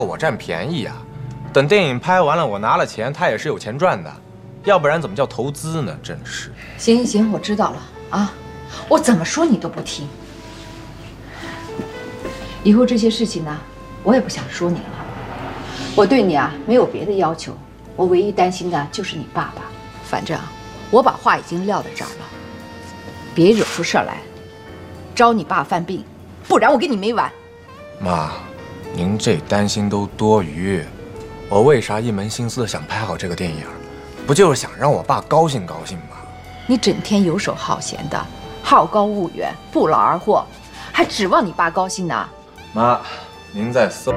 我占便宜啊。等电影拍完了，我拿了钱，他也是有钱赚的，要不然怎么叫投资呢？真是。 行行行，我知道了啊，我怎么说你都不听。以后这些事情呢，我也不想说你了。我对你啊没有别的要求，我唯一担心的就是你爸爸。反正我把话已经撂在这儿了，别惹出事儿来，招你爸犯病，不然我跟你没完。 妈，您这担心都多余。我为啥一门心思想拍好这个电影？不就是想让我爸高兴高兴吗？ 你整天游手好闲的，好高骛远，不劳而获，还指望你爸高兴呢？ 妈，您在搜。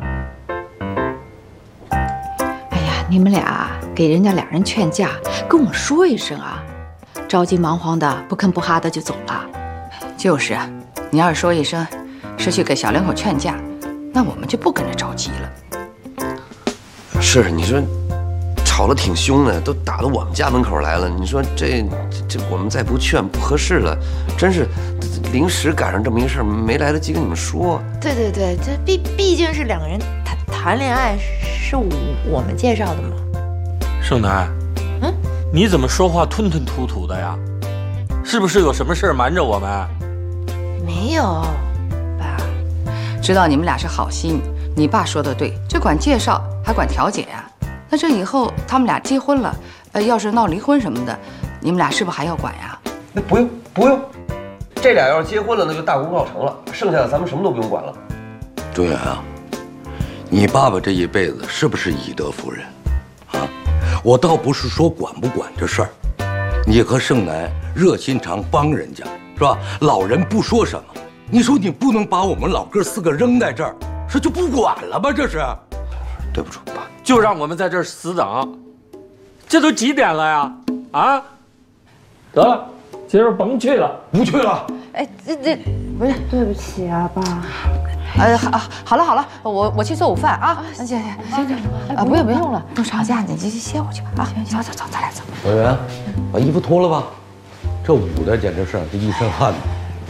哎呀，你们俩给人家2人劝架，跟我说一声啊！着急忙慌的，不吭不哈的就走了。 就是啊，你要是说一声是去给小两口劝架，那我们就不跟着着急了。 是，你说吵得挺凶的，都打到我们家门口来了。你说这我们再不劝不合适了，真是临时赶上这么一事，没来得及跟你们说。 对，这毕竟是2个人谈恋爱，是我们介绍的嘛。 盛楠，你怎么说话吞吞吐吐的呀？是不是有什么事瞒着我们？ 没有，爸。 知道你们俩是好心，你爸说的对，这管介绍还管调解呀？那这以后他们俩结婚了，要是闹离婚什么的，你们俩是不是还要管呀？ 那不用，这俩要是结婚了，那就大功告成了，剩下的咱们什么都不用管了。 周远啊，你爸爸这一辈子是不是以德服人啊？我倒不是说管不管这事儿，你和盛楠热心肠帮人家是吧？老人不说什么，你说你不能把我们老哥4个扔在这儿，这就不管了吧？这是。 对不住，爸。 就让我们在这儿死等，这都几点了呀？啊，得了，今儿甭去了， 不去了。 哎，这不是对不起啊，爸。 好了，我去做午饭啊。行，不用了， 不吵架，你就歇会去吧啊！走，咱俩走。 小袁，把衣服脱了吧，这捂的简直是这一身汗呢。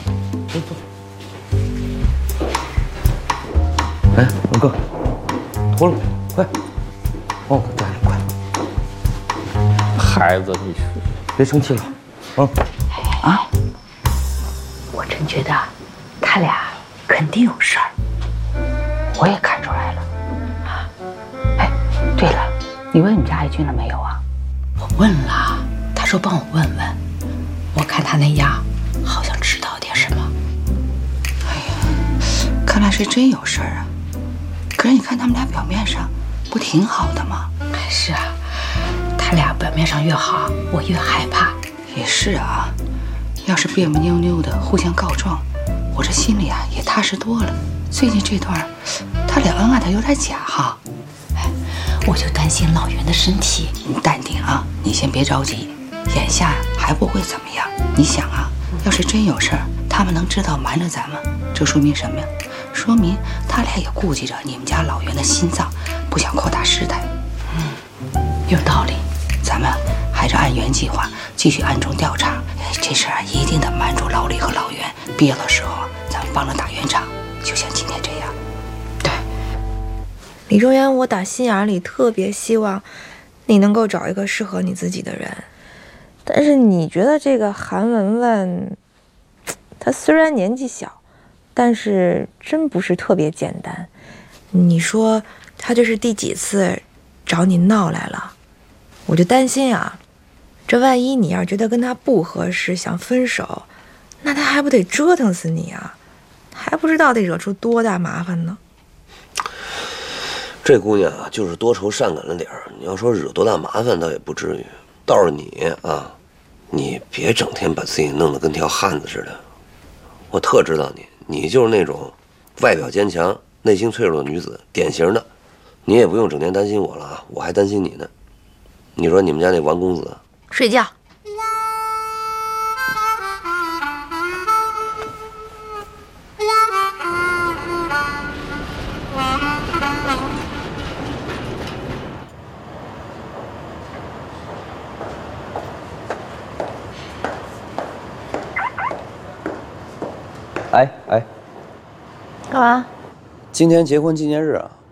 走。哎，文哥，脱了，快！哦，家里快！ 孩子，你别生气了，啊！ 我真觉得他俩肯定有事儿，我也看出来了啊！哎，对了，你问你们家爱军了没有啊？我问了，他说帮我问问。我看他那样，好像知道点什么。 哎呀，看来是真有事儿啊！可是你看他们俩表面上不挺好的吗？ 是啊，他俩表面上越好，我越害怕。 也是啊，要是别别扭扭的互相告状，我这心里啊也踏实多了。最近这段，他俩恩爱的有点假哈。 哎，我就担心老袁的身体。 你淡定啊，你先别着急，眼下还不会怎么样。你想啊，要是真有事儿，他们能知道瞒着咱们，这说明什么呀？说明他俩也顾忌着你们家老袁的心脏，不想扩大事态。 有道理。 咱们还是按原计划继续暗中调查。这事儿一定得瞒住老李和老袁，必要的时候咱们帮着打圆场，就像今天这样。 对， 李中原，我打心眼里特别希望你能够找一个适合你自己的人，但是你觉得这个韩文文，她虽然年纪小，但是真不是特别简单。你说她这是第几次找你闹来了？我就担心啊，这万一你要觉得跟她不合适，想分手，那她还不得折腾死你啊？还不知道得惹出多大麻烦呢。 这姑娘啊，就是多愁善感了点儿。你要说惹多大麻烦，倒也不至于。倒是你啊，你别整天把自己弄得跟条汉子似的。我特知道你，你就是那种外表坚强、内心脆弱的女子，典型的。你也不用整天担心我了啊，我还担心你呢。你说你们家那王公子睡觉。 哎， 干嘛？ 今天结婚纪念日啊，